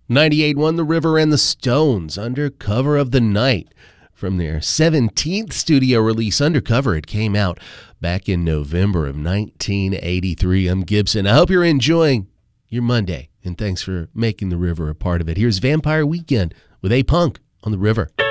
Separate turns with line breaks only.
98.1 The River and the Stones, Under Cover of the Night. From their 17th studio release, Undercover, it came out back in November of 1983. I'm Gibson. I hope you're enjoying your Monday, and thanks for making The River a part of it. Here's Vampire Weekend with A-Punk on The River.